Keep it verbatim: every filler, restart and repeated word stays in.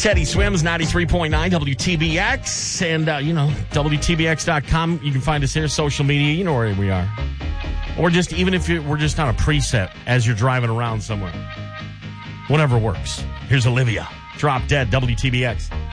Teddy Swims, ninety-three point nine W T B X. And, uh, you know, W T B X dot com. You can find us there. Social media, you know where we are. Or just, even if you're, we're just on a preset as you're driving around somewhere. Whatever works. Here's Olivia. Drop Dead, W T B X.